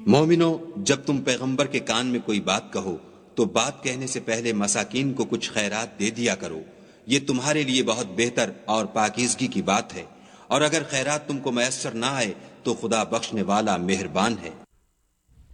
मोमिनो, जब तुम पैगंबर के कान में कोई बात कहो तो बात कहने से पहले मसाकीन को कुछ खैरात दे दिया करो। ये तुम्हारे लिए बहुत बेहतर और पाकीज़गी की बात है। और अगर खैरात तुमको मैसर ना आए तो खुदा बख्शने वाला मेहरबान है।